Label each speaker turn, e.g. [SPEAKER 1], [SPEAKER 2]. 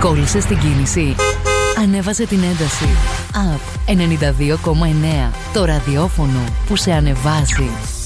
[SPEAKER 1] Κόλλησες την κίνηση. Ανέβασε την ένταση. Up 92,9. Το ραδιόφωνο που σε ανεβάζει.